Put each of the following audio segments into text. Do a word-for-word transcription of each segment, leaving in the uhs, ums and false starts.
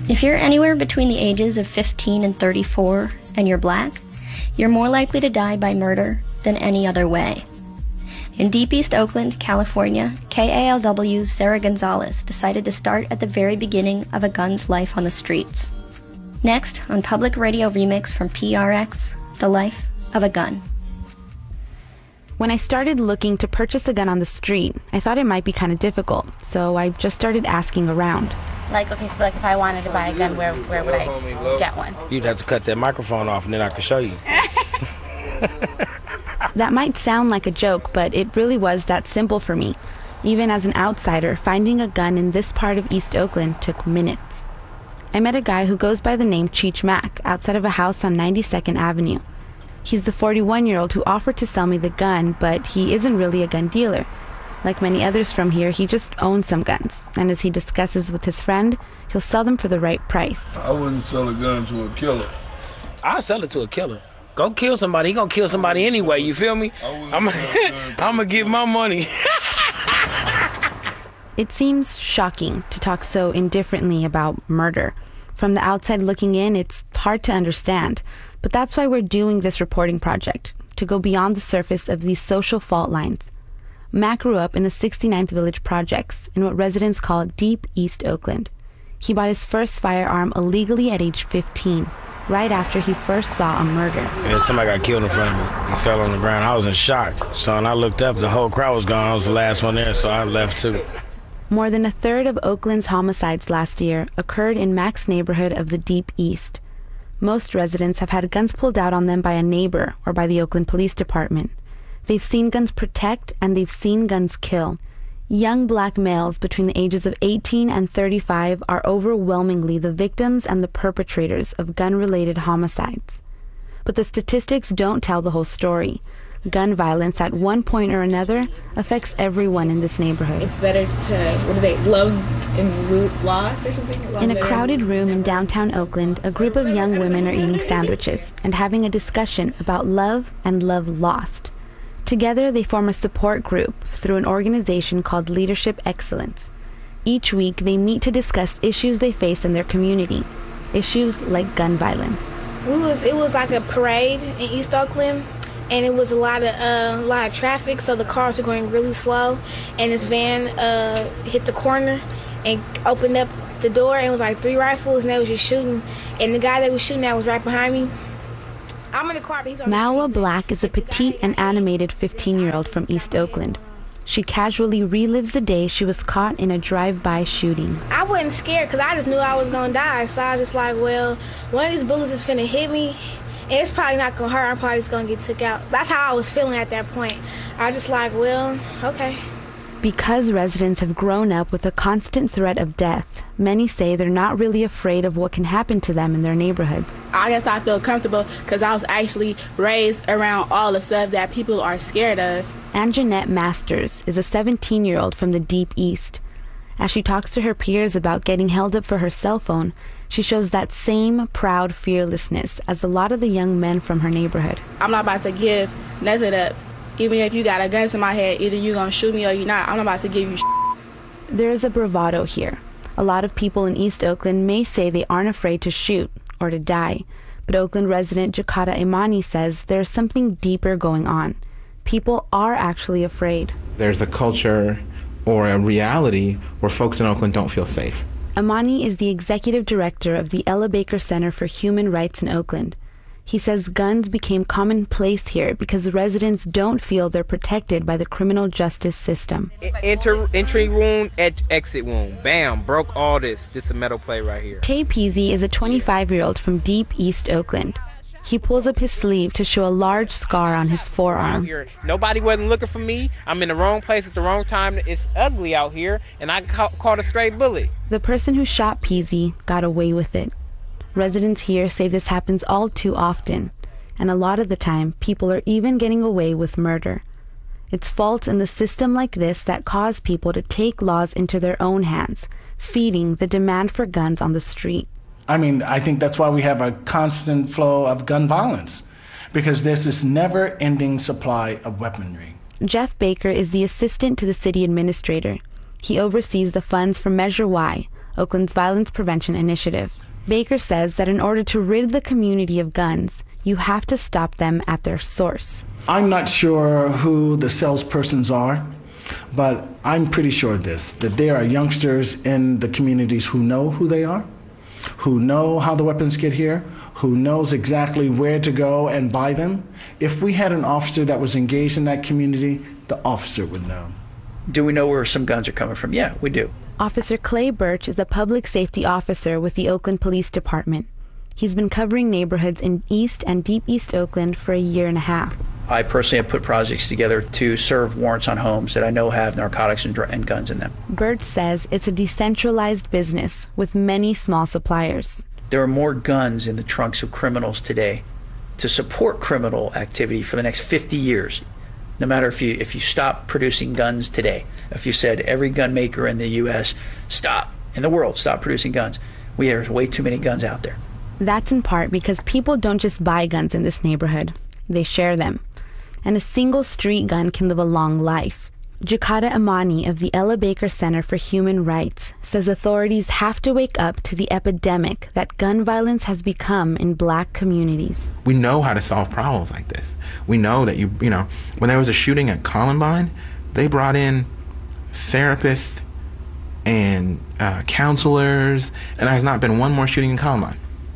If you're anywhere between the ages of fifteen and thirty-four and you're black, you're more likely to die by murder than any other way. In Deep East Oakland, California, K A L W's Sarah Gonzalez decided to start at the very beginning of a gun's life on the streets. Next, on Public Radio Remix from P R X, The Life of a Gun. When I started looking to purchase a gun on the street, I thought it might be kind of difficult, so I just started asking around. Like, okay, so like if I wanted to buy a gun, where where would I get one? You'd have to cut that microphone off and then I could show you. That might sound like a joke, but it really was that simple for me. Even as an outsider, finding a gun in this part of East Oakland took minutes. I met a guy who goes by the name Cheech Mack outside of a house on ninety-second Avenue. He's the forty-one-year-old who offered to sell me the gun, but he isn't really a gun dealer. Like many others from here, he just owns some guns, and as he discusses with his friend, he'll sell them for the right price. I wouldn't sell a gun to a killer. I'll sell it to a killer. Go kill somebody. He gonna kill somebody anyway, you feel me? I'm gonna get my money. It seems shocking to talk so indifferently about murder. From the outside looking in, it's hard to understand. But that's why we're doing this reporting project, to go beyond the surface of these social fault lines. Mack grew up in the sixty-ninth Village Projects, in what residents call Deep East Oakland. He bought his first firearm illegally at age fifteen, right after he first saw a murder. And somebody got killed in front of me. He fell on the ground. I was in shock. So when I looked up, the whole crowd was gone. I was the last one there, so I left too. More than a third of Oakland's homicides last year occurred in Mack's neighborhood of the Deep East. Most residents have had guns pulled out on them by a neighbor or by the Oakland Police Department. They've seen guns protect and they've seen guns kill. Young black males between the ages of eighteen and thirty-five are overwhelmingly the victims and the perpetrators of gun-related homicides. But the statistics don't tell the whole story. Gun violence at one point or another affects everyone in this neighborhood. It's better to, what do they, love and loot lost or something? In a crowded room in downtown Oakland, a group of young women are eating sandwiches and having a discussion about love and love lost. Together, they form a support group through an organization called Leadership Excellence. Each week, they meet to discuss issues they face in their community, issues like gun violence. We was, it was like a parade in East Oakland, and it was a lot of uh, a lot of traffic, so the cars were going really slow, and this van uh, hit the corner and opened up the door, and it was like three rifles, and they was just shooting, and the guy that was shooting at was right behind me. I'm in the car, but he's on the Malwa street. Black is a petite and animated fifteen-year-old from East Oakland. She casually relives the day she was caught in a drive-by shooting. I wasn't scared because I just knew I was going to die, so I was just like, well, one of these bullets is finna hit me, and it's probably not going to hurt. I'm probably just going to get took out. That's how I was feeling at that point. I was just like, well, okay. Because residents have grown up with a constant threat of death, many say they're not really afraid of what can happen to them in their neighborhoods. I guess I feel comfortable because I was actually raised around all the stuff that people are scared of. Anjanette Masters is a seventeen-year-old from the Deep East. As she talks to her peers about getting held up for her cell phone, she shows that same proud fearlessness as a lot of the young men from her neighborhood. I'm not about to give nothing up. Even if you got a gun to my head, either you're going to shoot me or you're not. I'm not about to give you sh**. There is a bravado here. A lot of people in East Oakland may say they aren't afraid to shoot or to die, but Oakland resident Jakata Imani says there's something deeper going on. People are actually afraid. There's a culture or a reality where folks in Oakland don't feel safe. Imani is the executive director of the Ella Baker Center for Human Rights in Oakland. He says guns became commonplace here because residents don't feel they're protected by the criminal justice system. Enter, entry wound, ex- exit wound. Bam, broke all this. This is a metal plate right here. Tay Peasy is a twenty-five-year-old from Deep East Oakland. He pulls up his sleeve to show a large scar on his forearm. Here. Nobody wasn't looking for me. I'm in the wrong place at the wrong time. It's ugly out here, and I ca- caught a stray bullet. The person who shot Peasy got away with it. Residents here say this happens all too often, and a lot of the time, people are even getting away with murder. It's faults in the system like this that cause people to take laws into their own hands, feeding the demand for guns on the street. I mean, I think that's why we have a constant flow of gun violence, because there's this never-ending supply of weaponry. Jeff Baker is the assistant to the city administrator. He oversees the funds for Measure Y, Oakland's violence prevention initiative. Baker says that in order to rid the community of guns, you have to stop them at their source. I'm not sure who the salespersons are, but I'm pretty sure of this, that there are youngsters in the communities who know who they are, who know how the weapons get here, who knows exactly where to go and buy them. If we had an officer that was engaged in that community, the officer would know. Do we know where some guns are coming from? Yeah, we do. Officer Clay Birch is a public safety officer with the Oakland Police Department. He's been covering neighborhoods in East and Deep East Oakland for a year and a half. I personally have put projects together to serve warrants on homes that I know have narcotics and, dr- and guns in them. Birch says it's a decentralized business with many small suppliers. There are more guns in the trunks of criminals today to support criminal activity for the next fifty years. No matter if you if you stop producing guns today, if you said every gun maker in the U S stop, in the world stop producing guns, we have way too many guns out there. That's in part because people don't just buy guns in this neighborhood, they share them. And a single street gun can live a long life. Jakada Amani of the Ella Baker Center for Human Rights says authorities have to wake up to the epidemic that gun violence has become in black communities. We know how to solve problems like this. We know that, you you know, when there was a shooting at Columbine, they brought in therapists and uh, counselors, and there has not been one more shooting in Columbine.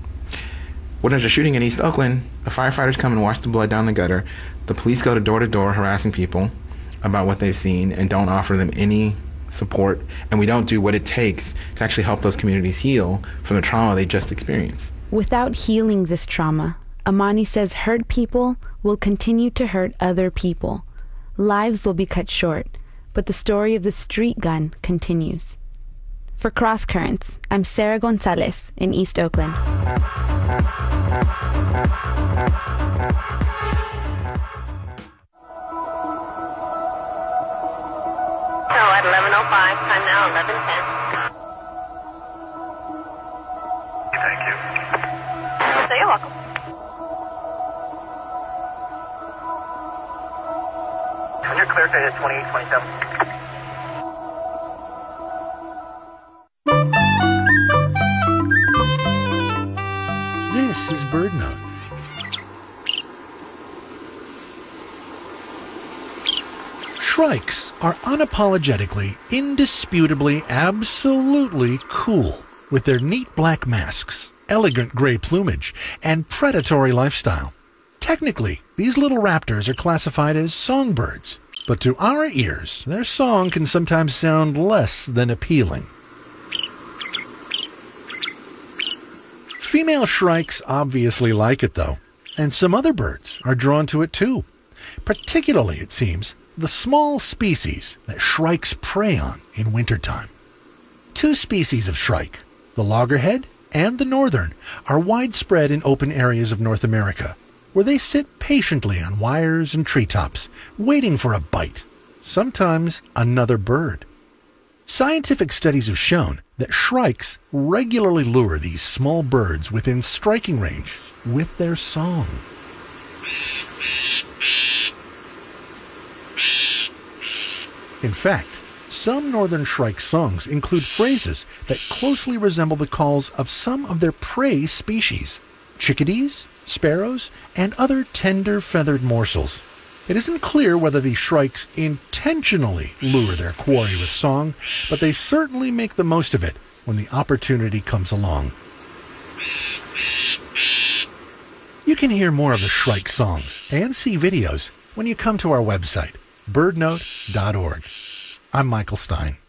When there's a shooting in East Oakland, the firefighters come and wash the blood down the gutter. The police go to door to door harassing people about what they've seen and don't offer them any support, and we don't do what it takes to actually help those communities heal from the trauma they just experienced. Without healing this trauma, Amani says hurt people will continue to hurt other people. Lives will be cut short, but the story of the street gun continues. For Cross Currents, I'm Sarah Gonzalez in East Oakland. At eleven oh five, time now eleven ten. Thank you. So you're welcome. When you're clear to hit twenty-eight twenty-seven. This is BirdNote. Shrikes are unapologetically, indisputably, absolutely cool with their neat black masks, elegant gray plumage, and predatory lifestyle. Technically, these little raptors are classified as songbirds, but to our ears, their song can sometimes sound less than appealing. Female shrikes obviously like it, though, and some other birds are drawn to it too. Particularly, it seems, the small species that shrikes prey on in wintertime. Two species of shrike, the loggerhead and the northern, are widespread in open areas of North America, where they sit patiently on wires and treetops, waiting for a bite, sometimes another bird. Scientific studies have shown that shrikes regularly lure these small birds within striking range with their song. In fact, some northern shrike songs include phrases that closely resemble the calls of some of their prey species, chickadees, sparrows, and other tender feathered morsels. It isn't clear whether these shrikes intentionally lure their quarry with song, but they certainly make the most of it when the opportunity comes along. You can hear more of the shrike songs and see videos when you come to our website, bird note dot org. I'm Michael Stein.